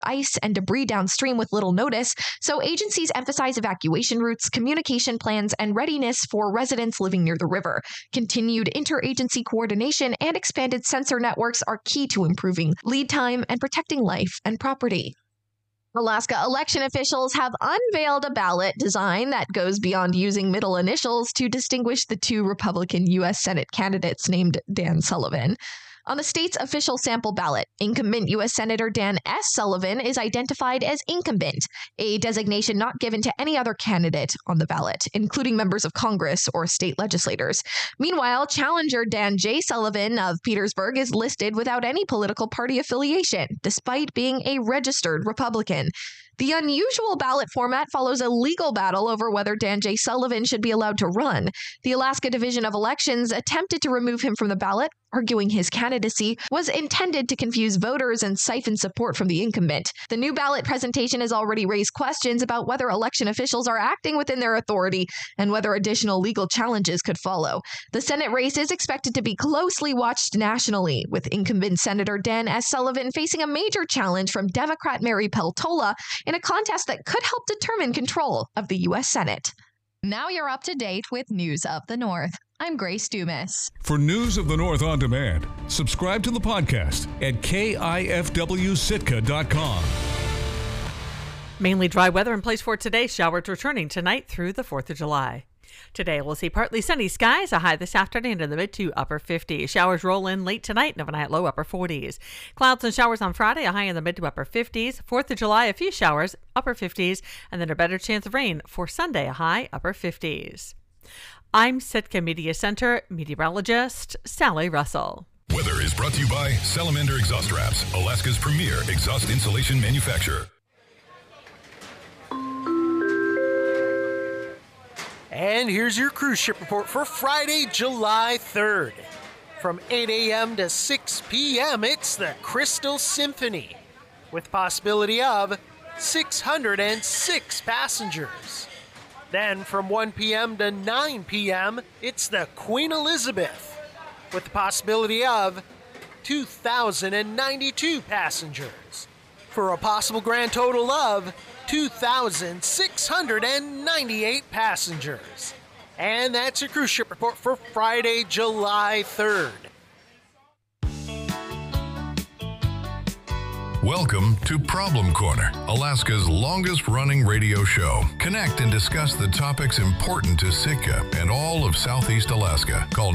ice and debris downstream with little notice, so agencies emphasize evacuation routes, communication plans, and readiness for residents living near the river. Continued interagency coordination and expanded sensor networks are key to improving lead time and protecting life and property. Alaska election officials have unveiled a ballot design that goes beyond using middle initials to distinguish the two Republican U.S. Senate candidates named Dan Sullivan. On the state's official sample ballot, incumbent U.S. Senator Dan S. Sullivan is identified as incumbent, a designation not given to any other candidate on the ballot, including members of Congress or state legislators. Meanwhile, challenger Dan J. Sullivan of Petersburg is listed without any political party affiliation, despite being a registered Republican. The unusual ballot format follows a legal battle over whether Dan J. Sullivan should be allowed to run. The Alaska Division of Elections attempted to remove him from the ballot, arguing his candidacy was intended to confuse voters and siphon support from the incumbent. The new ballot presentation has already raised questions about whether election officials are acting within their authority and whether additional legal challenges could follow. The Senate race is expected to be closely watched nationally, with incumbent Senator Dan S. Sullivan facing a major challenge from Democrat Mary Peltola in a contest that could help determine control of the U.S. Senate. Now you're up to date with News of the North. I'm Grace Dumas. For News of the North on demand, subscribe to the podcast at KIFWSitka.com. Mainly dry weather in place for today. Showers returning tonight through the 4th of July. Today, we'll see partly sunny skies, a high this afternoon in the mid to upper 50s. Showers roll in late tonight, and overnight low upper 40s. Clouds and showers on Friday, a high in the mid to upper 50s. 4th of July, a few showers, upper 50s, and then a better chance of rain for Sunday, a high upper 50s. I'm Sitka Media Center meteorologist Sally Russell. Weather is brought to you by Salamander Exhaust Wraps, Alaska's premier exhaust insulation manufacturer. And here's your cruise ship report for Friday, July 3rd. From 8 a.m. to 6 p.m., it's the Crystal Symphony, with possibility of 606 passengers. Then from 1 p.m. to 9 p.m., it's the Queen Elizabeth, with the possibility of 2,092 passengers, for a possible grand total of 2,698 passengers. And that's your cruise ship report for Friday, July 3rd. Welcome to Problem Corner, Alaska's longest-running radio show. Connect and discuss the topics important to Sitka and all of Southeast Alaska. Call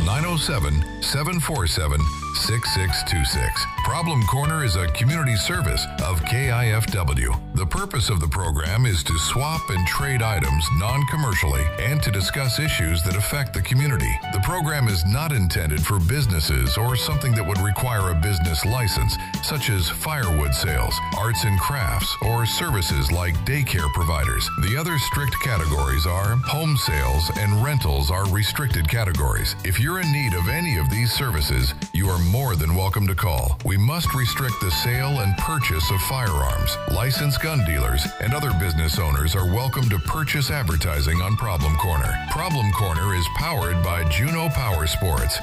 907-747-6626. Problem Corner is a community service of KIFW. The purpose of the program is to swap and trade items non-commercially and to discuss issues that affect the community. The program is not intended for businesses or something that would require a business license, such as firewood sales, arts and crafts, or services like daycare providers. The other strict categories are home sales and rentals are restricted categories. If you're in need of any of these services, you are more than welcome to call. We must restrict the sale and purchase of firearms. Licensed gun dealers and other business owners are welcome to purchase advertising on Problem Corner. Problem Corner is powered by Juneau Power Sports.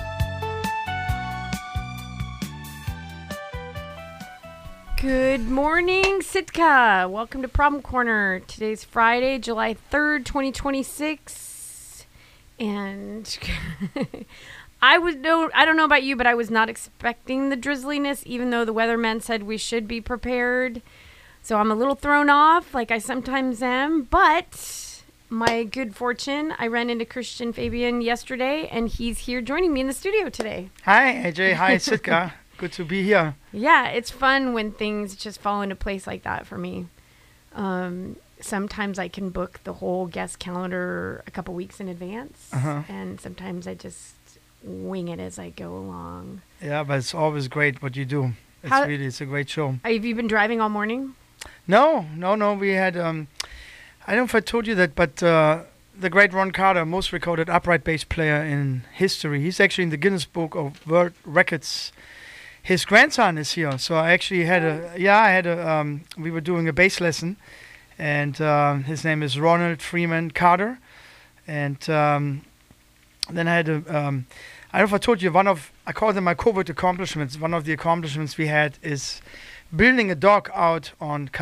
Good morning, Sitka. Welcome to Problem Corner. Today's Friday, July 3rd, 2026. And I don't know about you, but I was not expecting the drizzliness, even though the weatherman said we should be prepared. So I'm a little thrown off, like I sometimes am. But my good fortune, I ran into Christian Fabian yesterday, and he's here joining me in the studio today. Hi, AJ. Hi, Sitka. Good to be here. Yeah, it's fun when things just fall into place like that for me. Sometimes I can book the whole guest calendar a couple weeks in advance, and sometimes I just wing it as I go along. Yeah, but it's always great what you do. It's a great show. Have you been driving all morning? No. We had, I don't know if I told you that, but the great Ron Carter, most recorded upright bass player in history, he's actually in the Guinness Book of World Records. His grandson is here, so I actually we were doing a bass lesson, and his name is Ronald Freeman Carter, and then I had I don't know if I told you, I call them my covert accomplishments. One of the accomplishments we had is building a dock out on